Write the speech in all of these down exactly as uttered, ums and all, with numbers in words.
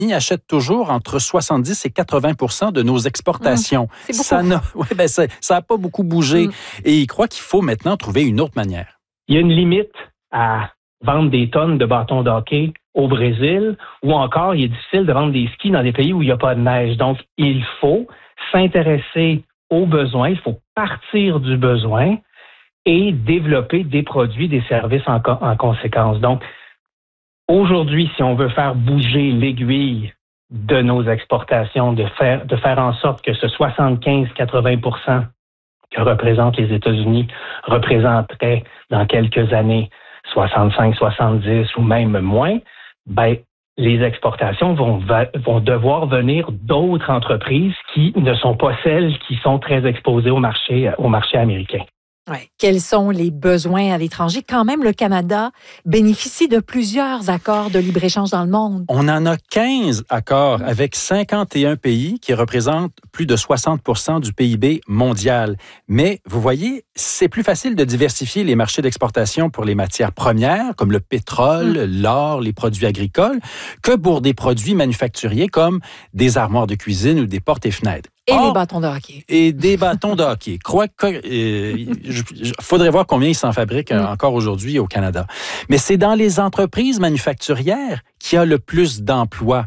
achète toujours entre soixante-dix et quatre-vingts pour cent de nos exportations. Mmh, c'est beaucoup. Ça n'a ouais, ben ça, ça a pas beaucoup bougé. Mmh. Et il croit qu'il faut maintenant trouver une autre manière. Il y a une limite à vendre des tonnes de bâtons de hockey au Brésil, ou encore, il est difficile de vendre des skis dans des pays où il n'y a pas de neige. Donc, il faut s'intéresser aux besoins, il faut partir du besoin et développer des produits, des services en, co- en conséquence. Donc, aujourd'hui, si on veut faire bouger l'aiguille de nos exportations, de faire, de faire en sorte que ce soixante-quinze à quatre-vingts pour cent que représentent les États-Unis représenterait dans quelques années soixante-cinq, soixante-dix ou même moins, ben, les exportations vont, va, vont devoir venir d'autres entreprises qui ne sont pas celles qui sont très exposées au marché, au marché américain. Ouais. Quels sont les besoins à l'étranger? Quand même, le Canada bénéficie de plusieurs accords de libre-échange dans le monde. On en a quinze accords avec cinquante et un pays qui représentent plus de soixante pour cent du P I B mondial. Mais vous voyez, c'est plus facile de diversifier les marchés d'exportation pour les matières premières, comme le pétrole, mmh. l'or, les produits agricoles, que pour des produits manufacturiers comme des armoires de cuisine ou des portes et fenêtres. Et Or, les bâtons de hockey. Et des bâtons de hockey. Crois que, euh, il faudrait voir combien ils s'en fabriquent mm. encore aujourd'hui au Canada. Mais c'est dans les entreprises manufacturières qu'il y a le plus d'emplois.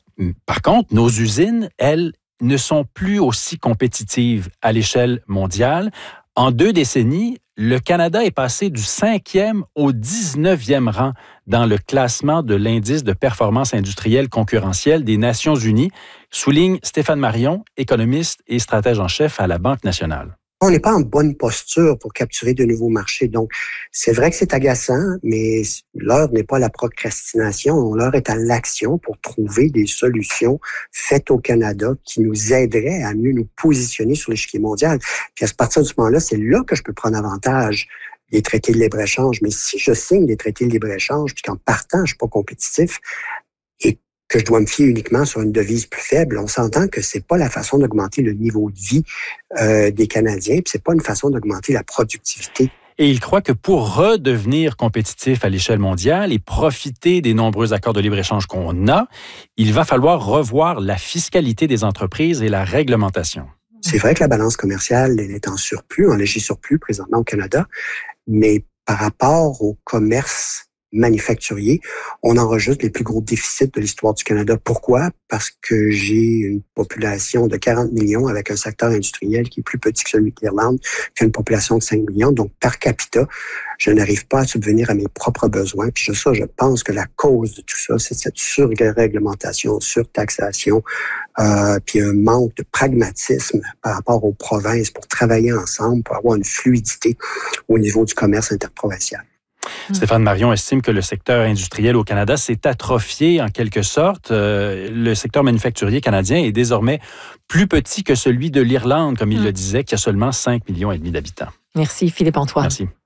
Par contre, nos usines, elles, ne sont plus aussi compétitives à l'échelle mondiale. En deux décennies, le Canada est passé du cinquième au dix-neuvième rang dans le classement de l'indice de performance industrielle concurrentielle des Nations unies, souligne Stéphane Marion, économiste et stratège en chef à la Banque nationale. On n'est pas en bonne posture pour capturer de nouveaux marchés. Donc, c'est vrai que c'est agaçant, mais l'heure n'est pas à la procrastination. L'heure est à l'action pour trouver des solutions faites au Canada qui nous aideraient à mieux nous positionner sur l'échiquier mondial. Puis à partir de ce moment-là, c'est là que je peux prendre avantage des traités de libre-échange. Mais si je signe des traités de libre-échange, puis qu'en partant, je suis pas compétitif, et que je dois me fier uniquement sur une devise plus faible, on s'entend que c'est pas la façon d'augmenter le niveau de vie euh, des Canadiens, puis c'est pas une façon d'augmenter la productivité. Et il croit que pour redevenir compétitif à l'échelle mondiale et profiter des nombreux accords de libre-échange qu'on a, il va falloir revoir la fiscalité des entreprises et la réglementation. C'est vrai que la balance commerciale, elle est en surplus, en léger surplus présentement au Canada, mais par rapport au commerce manufacturier, on enregistre les plus gros déficits de l'histoire du Canada. Pourquoi? Parce que j'ai une population de quarante millions avec un secteur industriel qui est plus petit que celui de l'Irlande, qui a une population de cinq millions. Donc, par capita, je n'arrive pas à subvenir à mes propres besoins. Puis ça, je pense que la cause de tout ça, c'est cette surréglementation, surtaxation, euh, puis un manque de pragmatisme par rapport aux provinces pour travailler ensemble, pour avoir une fluidité au niveau du commerce interprovincial. Stéphane Marion estime que le secteur industriel au Canada s'est atrophié en quelque sorte. Euh, le secteur manufacturier canadien est désormais plus petit que celui de l'Irlande, comme il mmh. le disait, qui a seulement cinq millions et demi d'habitants. Merci Philippe Antoine. Merci.